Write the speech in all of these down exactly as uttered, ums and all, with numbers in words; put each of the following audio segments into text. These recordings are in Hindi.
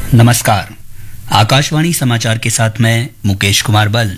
नमस्कार। आकाशवाणी समाचार के साथ मैं मुकेश कुमार बल।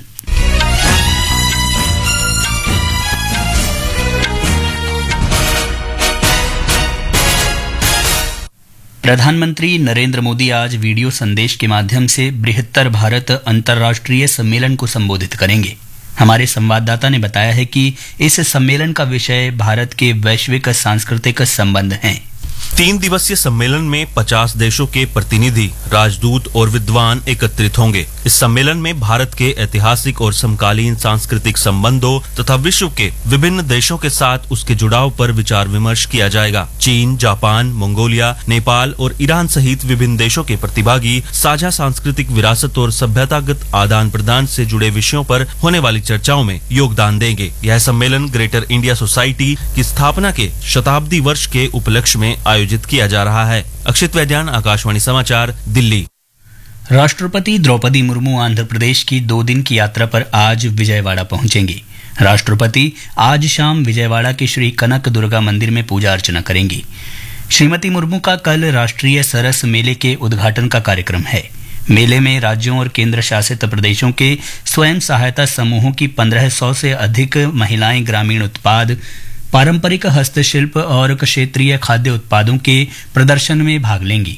प्रधानमंत्री नरेंद्र मोदी आज वीडियो संदेश के माध्यम से बृहत्तर भारत अंतर्राष्ट्रीय सम्मेलन को संबोधित करेंगे। हमारे संवाददाता ने बताया है कि इस सम्मेलन का विषय भारत के वैश्विक सांस्कृतिक संबंध हैं। तीन दिवसीय सम्मेलन में पचास देशों के प्रतिनिधि, राजदूत और विद्वान एकत्रित होंगे। इस सम्मेलन में भारत के ऐतिहासिक और समकालीन सांस्कृतिक संबंधों तथा विश्व के विभिन्न देशों के साथ उसके जुड़ाव पर विचार विमर्श किया जाएगा। चीन, जापान, मंगोलिया, नेपाल और ईरान सहित विभिन्न देशों के प्रतिभागी साझा सांस्कृतिक विरासत और सभ्यतागत आदान प्रदान से जुड़े विषयों पर होने वाली चर्चाओं में योगदान देंगे। यह सम्मेलन ग्रेटर इंडिया सोसाइटी की स्थापना के शताब्दी वर्ष के उपलक्ष्य में आयोजित किया जा रहा है। अक्षित वैद्यान, आकाशवाणी समाचार, दिल्ली। राष्ट्रपति द्रौपदी मुर्मू आंध्र प्रदेश की दो दिन की यात्रा पर आज विजयवाड़ा पहुंचेंगी। राष्ट्रपति आज शाम विजयवाड़ा के श्री कनक दुर्गा मंदिर में पूजा अर्चना करेंगी। श्रीमती मुर्मू का कल राष्ट्रीय सरस मेले के उद्घाटन का कार्यक्रम है। मेले में राज्यों और केंद्र शासित प्रदेशों के स्वयं सहायता समूहों की पंद्रह सौ से अधिक महिलाएं ग्रामीण उत्पाद, पारंपरिक हस्तशिल्प और क्षेत्रीय खाद्य उत्पादों के प्रदर्शन में भाग लेंगी।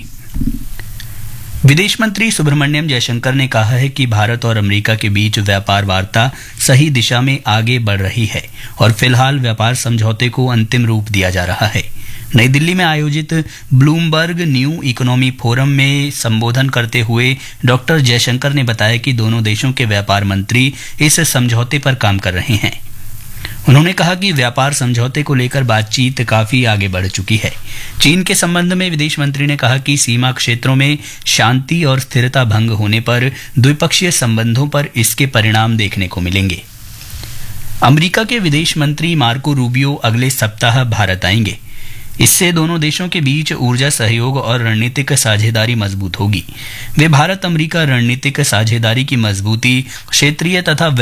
विदेश मंत्री सुब्रमण्यम जयशंकर ने कहा है कि भारत और अमेरिका के बीच व्यापार वार्ता सही दिशा में आगे बढ़ रही है और फिलहाल व्यापार समझौते को अंतिम रूप दिया जा रहा है। नई दिल्ली में आयोजित ब्लूमबर्ग न्यू इकोनॉमी फोरम में संबोधन करते हुए डॉक्टर जयशंकर ने बताया कि दोनों देशों के व्यापार मंत्री इस समझौते पर काम कर रहे हैं। उन्होंने कहा कि व्यापार समझौते को लेकर बातचीत काफी आगे बढ़ चुकी है। चीन के संबंध में विदेश मंत्री ने कहा कि सीमा क्षेत्रों में शांति और स्थिरता भंग होने पर द्विपक्षीय संबंधों पर इसके परिणाम देखने को मिलेंगे। अमेरिका के विदेश मंत्री मार्को रूबियो अगले सप्ताह भारत आएंगे। इससे दोनों देशों के बीच ऊर्जा सहयोग और रणनीतिक साझेदारी मजबूत होगी। वे भारत अमेरिका रणनीतिक साझेदारी की मजबूती, क्षेत्रीय तथा